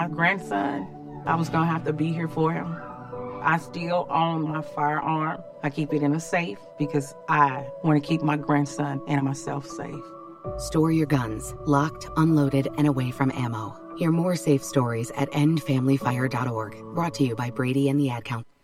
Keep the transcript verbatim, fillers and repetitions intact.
my grandson, I was going to have to be here for him. I still own my firearm. I keep it in a safe because I want to keep my grandson and myself safe. Store your guns, locked, unloaded, and away from ammo. Hear more safe stories at end family fire dot org. Brought to you by Brady and the Ad Council.